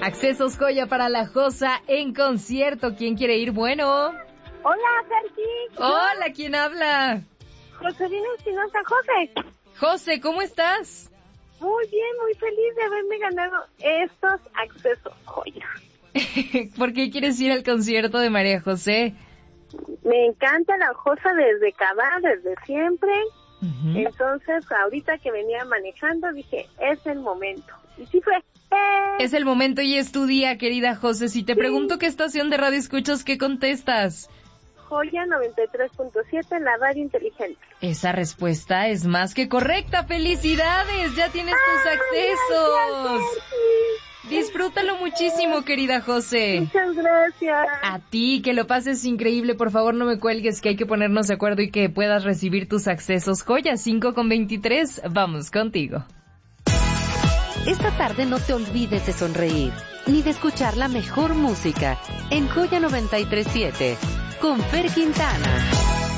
Accesos Joya para la Josa en concierto. ¿Quién quiere ir? Bueno. Hola, Fergie. Hola, ¿quién habla? Joselina Espinosa. José. José, ¿cómo estás? Muy bien, muy feliz de haberme ganado estos Accesos Joya. ¿Por qué quieres ir al concierto de María José? Me encanta la Josa desde siempre. Uh-huh. Entonces, ahorita que venía manejando, dije, es el momento. Y sí fue. Es el momento y es tu día, querida José. Si te pregunto qué estación de radio escuchas, ¿qué contestas? Joya 93.7, la radio inteligente. Esa respuesta es más que correcta. ¡Felicidades! Ya tienes tus accesos. Gracias, disfrútalo muchísimo, querida José. Muchas gracias. A ti, que lo pases increíble. Por favor, no me cuelgues, que hay que ponernos de acuerdo y que puedas recibir tus accesos. Joya 5:23, vamos contigo. Esta tarde no te olvides de sonreír, ni de escuchar la mejor música en Joya 93.7, con Fer Quintana.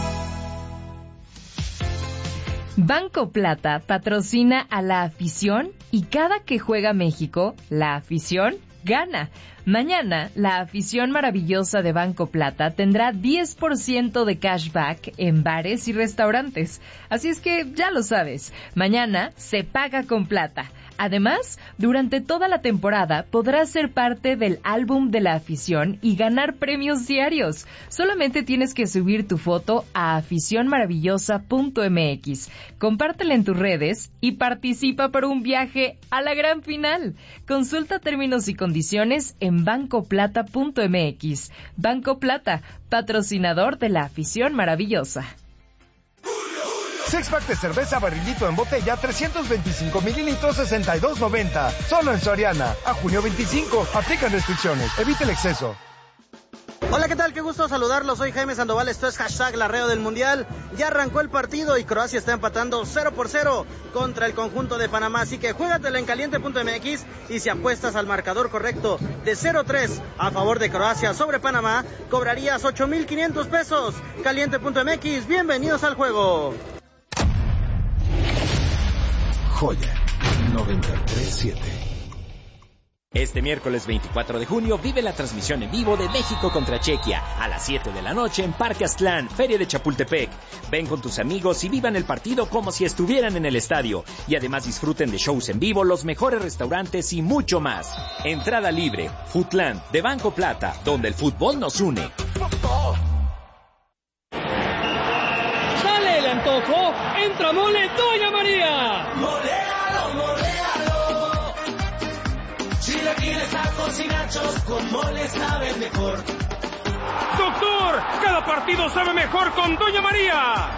Banco Plata patrocina a la afición y cada que juega México, la afición gana. Mañana, la afición maravillosa de Banco Plata tendrá 10% de cashback en bares y restaurantes. Así es que ya lo sabes, mañana se paga con plata. Además, durante toda la temporada podrás ser parte del álbum de la afición y ganar premios diarios. Solamente tienes que subir tu foto a aficionmaravillosa.mx. Compártela en tus redes y participa por un viaje a la gran final. Consulta términos y condiciones en bancoplata.mx. Banco Plata, patrocinador de la afición maravillosa. Six pack de cerveza Barrilito en botella, 325 mililitros, $62.90. Solo en Soriana. A junio 25. Aplican restricciones. Evite el exceso. Hola, ¿qué tal? Qué gusto saludarlos. Soy Jaime Sandoval. Esto es hashtag Larreo del Mundial. Ya arrancó el partido y Croacia está empatando 0-0 contra el conjunto de Panamá. Así que juégatela en caliente.mx y si apuestas al marcador correcto de 0-3 a favor de Croacia sobre Panamá, cobrarías 8,500 pesos. Caliente.mx, bienvenidos al juego. Joya 93.7. Este miércoles 24 de junio vive la transmisión en vivo de México contra Chequia a las 7 de la noche en Parque Aztlán, Feria de Chapultepec. Ven con tus amigos y vivan el partido como si estuvieran en el estadio. Y además disfruten de shows en vivo, los mejores restaurantes y mucho más. Entrada libre. Foodland de Banco Plata, donde el fútbol nos une. ¡Sale el antojo! ¡Entra Mole Doña María! ¡Moléalo, moléalo! Chilaquiles, tacos y nachos con mole saben mejor. ¡Doctor! ¡Cada partido sabe mejor con Doña María!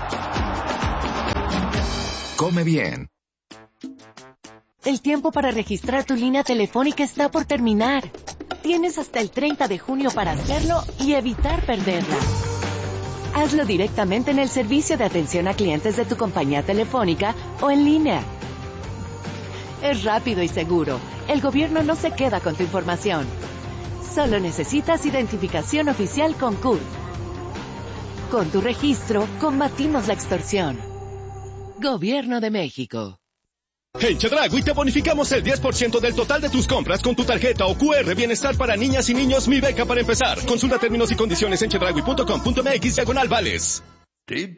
Come bien. El tiempo para registrar tu línea telefónica está por terminar. Tienes hasta el 30 de junio para hacerlo y evitar perderla. Hazlo directamente en el servicio de atención a clientes de tu compañía telefónica o en línea. Es rápido y seguro. El gobierno no se queda con tu información. Solo necesitas identificación oficial con CURP. Con tu registro, combatimos la extorsión. Gobierno de México. En Chedraui te bonificamos el 10% del total de tus compras con tu tarjeta o QR Bienestar para niñas y niños Mi Beca para empezar. Consulta términos y condiciones en chedraui.com.mx/vales. Tip